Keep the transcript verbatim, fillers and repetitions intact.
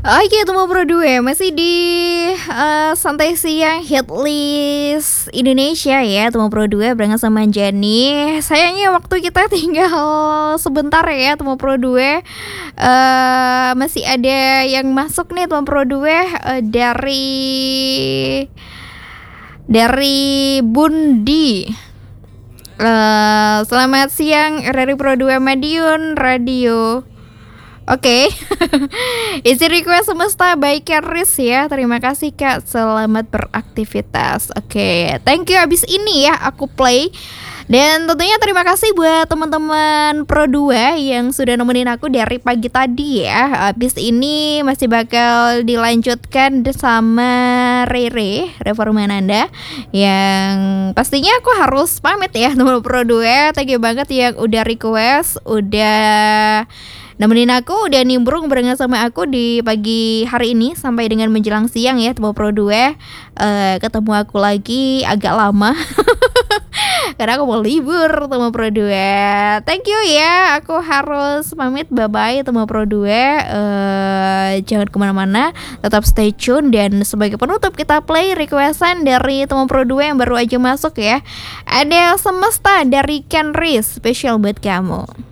Oke, Temu Pro dua masih di eh, Santai Siang Hit List Indonesia ya. Temu Pro dua barengan sama Jenny. Sayangnya waktu kita tinggal sebentar ya Temu Pro dua. eh, Masih ada yang masuk nih Temu Pro dua eh, dari Dari Bundi. Eh, Selamat siang R R I Pro dua Madiun Radio. Oke, isi request semesta by Keris ya. Terima kasih Kak, selamat beraktivitas. Oke, thank you. Abis ini ya aku play. Dan tentunya terima kasih buat teman-teman Pro dua yang sudah nemenin aku dari pagi tadi ya. Abis ini masih bakal dilanjutkan sama Rere Reformananda, yang pastinya aku harus pamit ya teman Pro dua. Thank you banget yang udah request, udah nemenin aku, udah nimbrung barengan sama aku di pagi hari ini sampai dengan menjelang siang ya Temu Pro dua. uh, Ketemu aku lagi agak lama karena aku mau libur Temu Pro dua. Thank you ya, aku harus pamit, bye-bye Temu Pro dua. uh, Jangan kemana-mana, tetap stay tune. Dan sebagai penutup kita play requestan dari Temu Pro dua yang baru aja masuk ya. Ada Semesta dari Kenris, spesial buat kamu.